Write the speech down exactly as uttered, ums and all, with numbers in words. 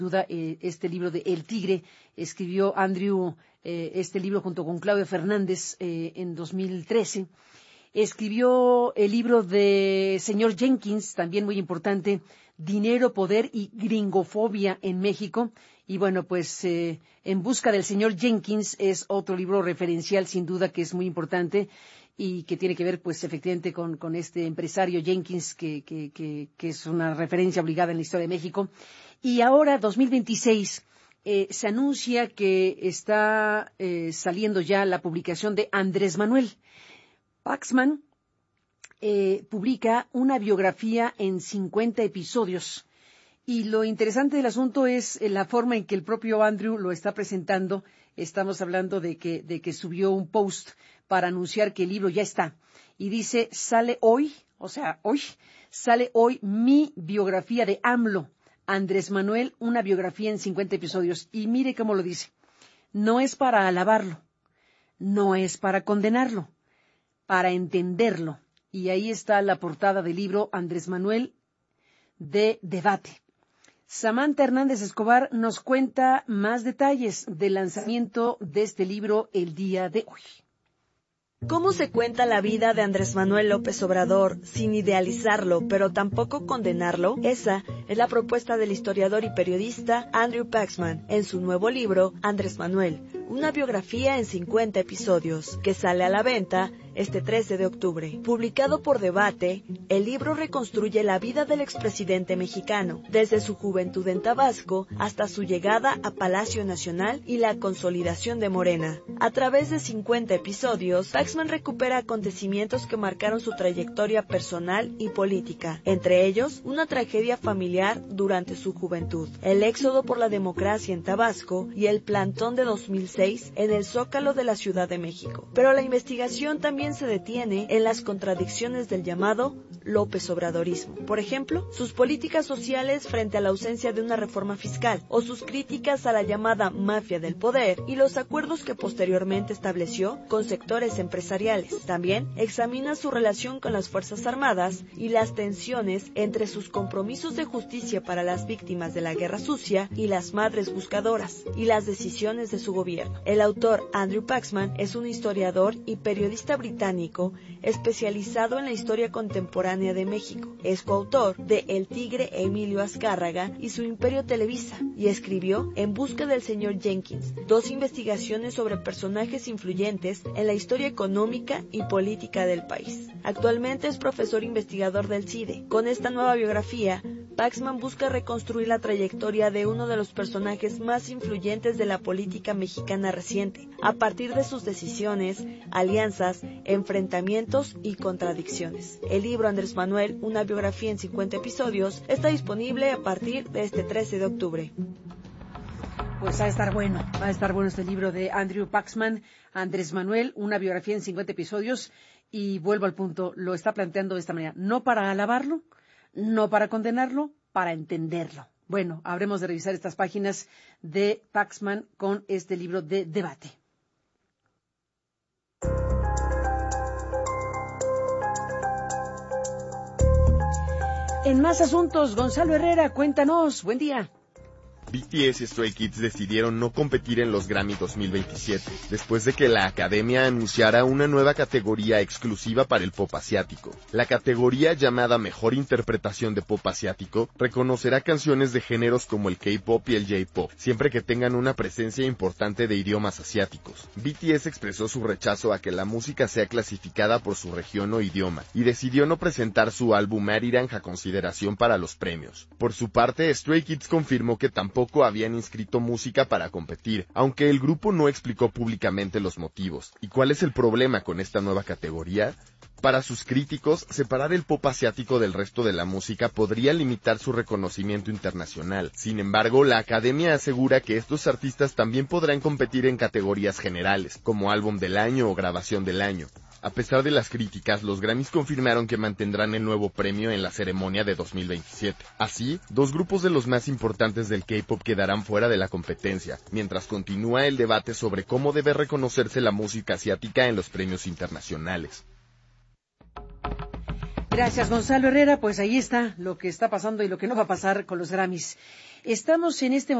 duda, eh, este libro de El Tigre. Escribió Andrew eh, este libro junto con Claudio Fernández eh, en dos mil trece. Escribió el libro de señor Jenkins, también muy importante, Dinero, Poder y Gringofobia en México. Y bueno, pues eh, En busca del señor Jenkins es otro libro referencial, sin duda, que es muy importante y que tiene que ver, pues, efectivamente con, con este empresario Jenkins, que, que, que, que es una referencia obligada en la historia de México. Y ahora, dos mil veintiséis, eh, se anuncia que está eh, saliendo ya la publicación de Andrés Manuel. Paxman eh, publica una biografía en cincuenta episodios. Y lo interesante del asunto es la forma en que el propio Andrew lo está presentando. Estamos hablando de que, de que subió un post para anunciar que el libro ya está. Y dice, sale hoy, o sea, hoy, sale hoy mi biografía de AMLO. Andrés Manuel, una biografía en cincuenta episodios. Y mire cómo lo dice. No es para alabarlo, no es para condenarlo, para entenderlo. Y ahí está la portada del libro Andrés Manuel de Debate. Samantha Hernández Escobar nos cuenta más detalles del lanzamiento de este libro el día de hoy. ¿Cómo se cuenta la vida de Andrés Manuel López Obrador sin idealizarlo, pero tampoco condenarlo? Esa es la propuesta del historiador y periodista Andrew Paxman en su nuevo libro, Andrés Manuel, una biografía en cincuenta episodios, que sale a la venta este trece de octubre. Publicado por Debate, el libro reconstruye la vida del expresidente mexicano, desde su juventud en Tabasco hasta su llegada a Palacio Nacional y la consolidación de Morena. A través de cincuenta episodios, Paxman recupera acontecimientos que marcaron su trayectoria personal y política, entre ellos una tragedia familiar durante su juventud, el éxodo por la democracia en Tabasco y el plantón de dos mil seis en el Zócalo de la Ciudad de México. Pero la investigación también se detiene en las contradicciones del llamado López Obradorismo. Por ejemplo, sus políticas sociales frente a la ausencia de una reforma fiscal, o sus críticas a la llamada mafia del poder y los acuerdos que posteriormente estableció con sectores empresariales. También examina su relación con las Fuerzas Armadas y las tensiones entre sus compromisos de justicia para las víctimas de la Guerra Sucia y las madres buscadoras, y las decisiones de su gobierno. El autor Andrew Paxman es un historiador y periodista británico especializado en la historia contemporánea de México. Es coautor de El Tigre Emilio Azcárraga y su Imperio Televisa, y escribió En busca del señor Jenkins, dos investigaciones sobre personajes influyentes en la historia económica y política del país. Actualmente es profesor investigador del CIDE. Con esta nueva biografía, Paxman busca reconstruir la trayectoria de uno de los personajes más influyentes de la política mexicana reciente, a partir de sus decisiones, alianzas, enfrentamientos y contradicciones. El libro Andrés Manuel, una biografía en cincuenta episodios, está disponible a partir de este trece de octubre. Pues va a estar bueno, va a estar bueno este libro de Andrew Paxman, Andrés Manuel, una biografía en cincuenta episodios, y vuelvo al punto, lo está planteando de esta manera, no para alabarlo, no para condenarlo, para entenderlo. Bueno, habremos de revisar estas páginas de Paxman con este libro de Debate. En más asuntos, Gonzalo Herrera, cuéntanos, buen día. B T S y Stray Kids decidieron no competir en los Grammy dos mil veintisiete, después de que la Academia anunciara una nueva categoría exclusiva para el pop asiático. La categoría, llamada Mejor Interpretación de Pop Asiático, reconocerá canciones de géneros como el K-pop y el J-pop, siempre que tengan una presencia importante de idiomas asiáticos. B T S expresó su rechazo a que la música sea clasificada por su región o idioma, y decidió no presentar su álbum Arirang a consideración para los premios. Por su parte, Stray Kids confirmó que tampoco Tampoco habían inscrito música para competir, aunque el grupo no explicó públicamente los motivos. ¿Y cuál es el problema con esta nueva categoría? Para sus críticos, separar el pop asiático del resto de la música podría limitar su reconocimiento internacional. Sin embargo, la Academia asegura que estos artistas también podrán competir en categorías generales, como álbum del año o grabación del año. A pesar de las críticas, los Grammys confirmaron que mantendrán el nuevo premio en la ceremonia de dos mil veintisiete. Así, dos grupos de los más importantes del K-pop quedarán fuera de la competencia, mientras continúa el debate sobre cómo debe reconocerse la música asiática en los premios internacionales. Gracias, Gonzalo Herrera. Pues ahí está lo que está pasando y lo que no va a pasar con los Grammys. Estamos en este